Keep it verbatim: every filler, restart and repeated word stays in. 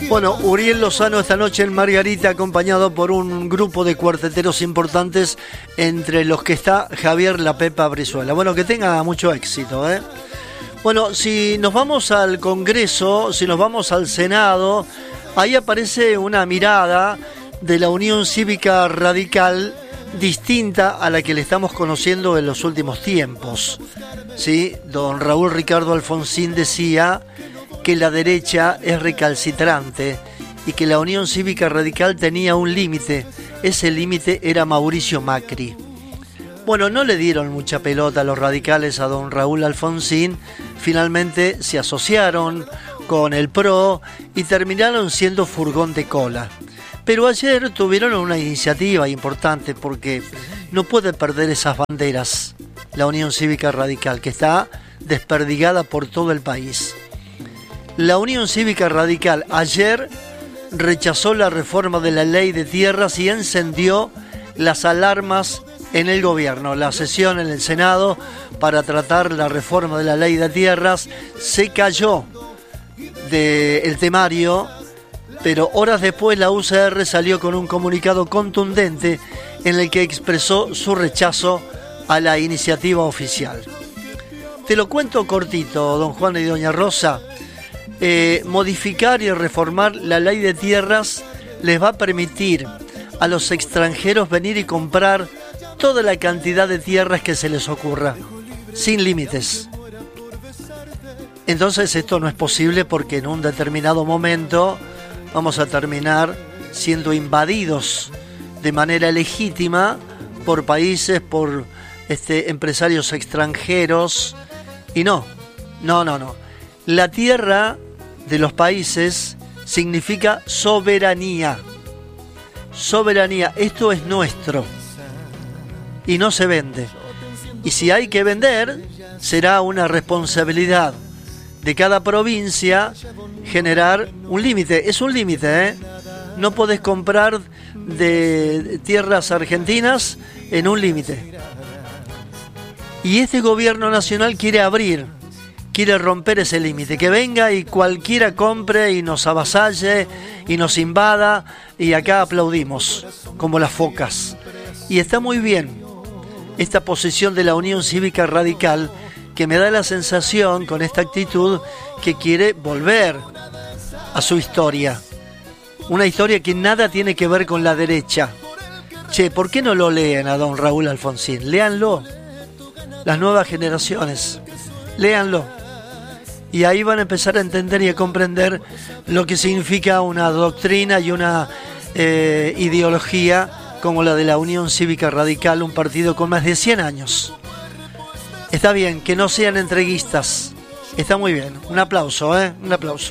Bueno, Uriel Lozano esta noche en Margarita, acompañado por un grupo de cuarteteros importantes, entre los que está Javier La Pepa Brizuela. Bueno, que tenga mucho éxito, ¿eh? Bueno, si nos vamos al Congreso, si nos vamos al Senado, ahí aparece una mirada de la Unión Cívica Radical distinta a la que le estamos conociendo en los últimos tiempos, ¿sí? Don Raúl Ricardo Alfonsín decía que la derecha es recalcitrante y que la Unión Cívica Radical tenía un límite. Ese límite era Mauricio Macri. Bueno, no le dieron mucha pelota a los radicales a don Raúl Alfonsín. Finalmente se asociaron con el P R O y terminaron siendo furgón de cola. Pero ayer tuvieron una iniciativa importante porque no puede perder esas banderas la Unión Cívica Radical, que está desperdigada por todo el país. La Unión Cívica Radical ayer rechazó la reforma de la ley de tierras y encendió las alarmas en el gobierno. La sesión en el Senado para tratar la reforma de la ley de tierras se cayó del temario, pero horas después la U C R salió con un comunicado contundente en el que expresó su rechazo a la iniciativa oficial. Te lo cuento cortito, don Juan y doña Rosa. Eh, modificar y reformar la ley de tierras les va a permitir a los extranjeros venir y comprar toda la cantidad de tierras que se les ocurra, sin límites. Entonces esto no es posible porque en un determinado momento vamos a terminar siendo invadidos de manera legítima por países, por este, empresarios extranjeros. Y no, no, no, no. La tierra de los países significa soberanía. Soberanía, esto es nuestro y no se vende. Y si hay que vender, será una responsabilidad de cada provincia generar un límite. Es un límite, ¿eh? No podés comprar de tierras argentinas en un límite. Y este gobierno nacional quiere abrir, quiere romper ese límite, que venga y cualquiera compre y nos avasalle y nos invada y acá aplaudimos como las focas. Y está muy bien esta posición de la Unión Cívica Radical, que me da la sensación con esta actitud que quiere volver a su historia, una historia que nada tiene que ver con la derecha. Che, ¿por qué no lo leen a don Raúl Alfonsín? Léanlo, las nuevas generaciones, léanlo. Y ahí van a empezar a entender y a comprender lo que significa una doctrina y una eh, ideología como la de la Unión Cívica Radical, un partido con más de cien años. Está bien, que no sean entreguistas. Está muy bien. Un aplauso, ¿eh? Un aplauso.